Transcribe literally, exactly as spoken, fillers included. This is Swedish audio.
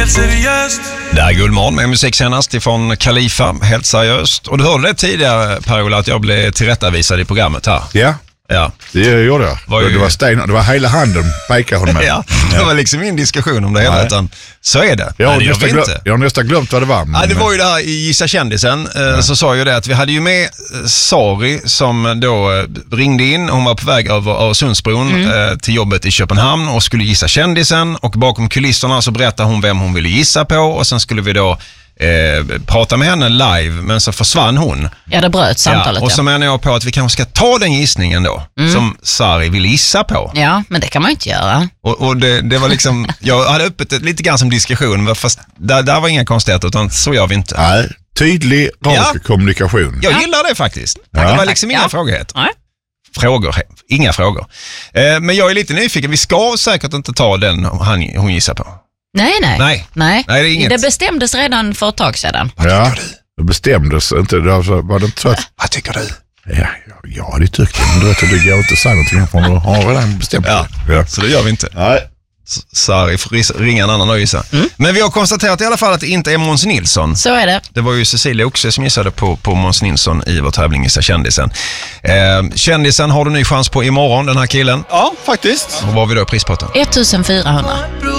helt seriöst. Det är Guldmorgon med musik senast ifrån Khalifa, helt seriöst. Och du hörde det tidigare, Per-Ola, att jag blev tillrättavisad i programmet här. Ja, ja. det gjorde jag. Var ju... Det var sten, det var hela handen, pekade hon med. Ja, det var liksom ingen diskussion om det hela, utan så är det. Jag har, Nej, nästan, jag glöm, jag har nästan glömt vad det var. Men... Ja, det var ju det här i Gissa kändisen, ja. Så sa ju det att vi hade ju med Sari som då ringde in. Hon var på väg över Öresundsbron mm. till jobbet i Köpenhamn och skulle gissa kändisen, och bakom kulisserna så berättade hon vem hon ville gissa på, och sen skulle vi då Eh, prata med henne live, men så försvann hon. Ja, det bröt samtalet. Ja, och så ja. menar jag på att vi kanske ska ta den gissningen då, mm. som Sari vill gissa på. Ja, men det kan man inte göra. Och, och det, det var liksom, jag hade öppet lite grann som diskussion, fast där, där var inga konstigheter, utan så gör vi inte. Nej, tydlig, rak ja. kommunikation. Jag ja. gillar det faktiskt. Ja. Det var liksom inga ja. frågor. Nej. Frågor, inga frågor. Eh, men jag är lite nyfiken, vi ska säkert inte ta den han, hon gissar på. Nej, nej. Nej. nej. nej det, är inget. Det bestämdes redan för ett tag sedan. Vad ja, tycker du? Det bestämdes inte. Det var, var det inte så att... Vad tycker du? Ja, ja, ja det tycker jag. Men du vet, det går inte att säga någonting för du har redan bestämt ja. det. Ja, så det gör vi inte. Nej. Sari får ringa en annan och gissa. Mm. Men vi har konstaterat i alla fall att det inte är Måns Nilsson. Så är det. Det var ju Cecilia Oxe som gissade på, på Måns Nilsson i vår tävling Gissa kändisen. Eh, kändisen har du ny chans på imorgon, den här killen. Ja, faktiskt. Och vad har vi då i prispotten? ett tusen fyrahundra.